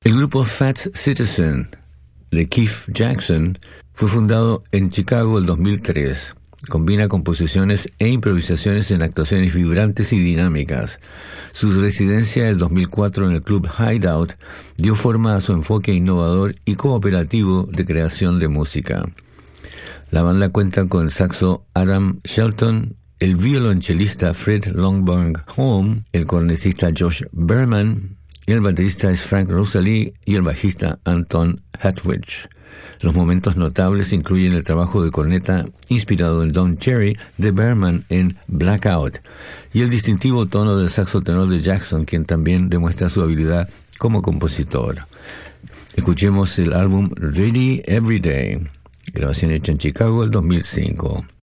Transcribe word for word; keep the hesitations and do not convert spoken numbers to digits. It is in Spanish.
El grupo Fat Citizen de Keith Jackson fue fundado en Chicago el dos mil tres. Combina composiciones e improvisaciones en actuaciones vibrantes y dinámicas. Su residencia del dos mil cuatro en el club Hideout dio forma a su enfoque innovador y cooperativo de creación de música. La banda cuenta con el saxo Adam Shelton, el violonchelista Fred Longburn Holm, el cornetista Josh Berman, y el baterista es Frank Rosalie y el bajista Anton Hatwich. Los momentos notables incluyen el trabajo de corneta inspirado en Don Cherry de Berman en Blackout y el distintivo tono del saxo tenor de Jackson, quien también demuestra su habilidad como compositor. Escuchemos el álbum Ready Every Day, grabación hecha en Chicago el dos mil cinco.